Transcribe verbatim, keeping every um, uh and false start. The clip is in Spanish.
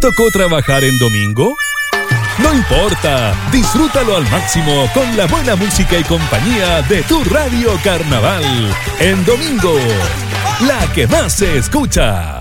¿Tocó trabajar en domingo? No importa, disfrútalo al máximo con la buena música y compañía de tu Radio Carnaval en domingo, la que más se escucha.